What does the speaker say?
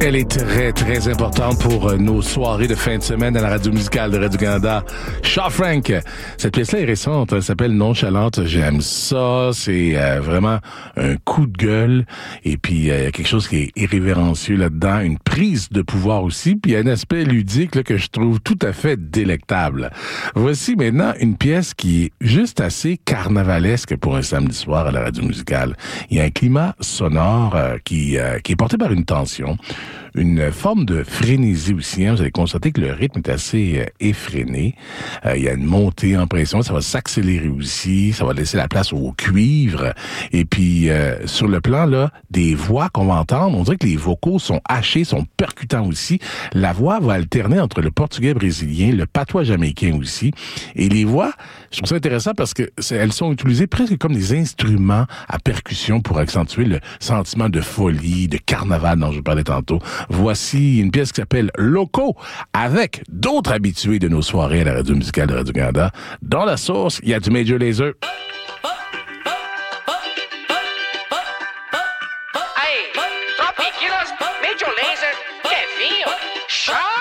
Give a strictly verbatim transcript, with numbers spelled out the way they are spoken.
Elle est très, très importante pour nos soirées de fin de semaine à la radio musicale de Radio-Canada. Shaw Frank. Cette pièce-là est récente. Elle s'appelle Nonchalante. J'aime ça. C'est euh, vraiment un coup de gueule. Et puis, il euh, y a quelque chose qui est irrévérencieux là-dedans. Une prise de pouvoir aussi. Puis, il y a un aspect ludique là, que je trouve tout à fait délectable. Voici maintenant une pièce qui est juste assez carnavalesque pour un samedi soir à la radio musicale. Il y a un climat sonore euh, qui, euh, qui est porté par une tension. Une forme de frénésie aussi. Hein. Vous allez constater que le rythme est assez euh, effréné. Euh, il y a une montée en pression. Ça va s'accélérer aussi. Ça va laisser la place au cuivre. Et puis, euh, sur le plan là des voix qu'on va entendre, on dirait que les vocaux sont hachés, sont percutants aussi. La voix va alterner entre le portugais brésilien, le patois jamaïcain aussi. Et les voix, je trouve ça intéressant parce que elles sont utilisées presque comme des instruments à percussion pour accentuer le sentiment de folie, de carnaval dont je vous parlais tantôt. Voici une pièce qui s'appelle Loco, avec d'autres habitués de nos soirées à la radio musicale de Radio-Canada. Dans la source, il y a du Major Lazer. Aí, Tropiquilas, Major Lazer, Kevinho, Shaw